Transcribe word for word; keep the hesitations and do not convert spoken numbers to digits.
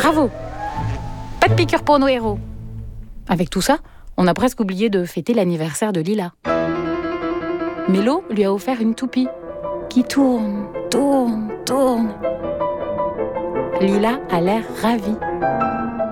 Bravo! Pas de piqûre pour nos héros. Avec tout ça, on a presque oublié de fêter l'anniversaire de Lila. Mélo lui a offert une toupie qui tourne, tourne, tourne. Lila a l'air ravie.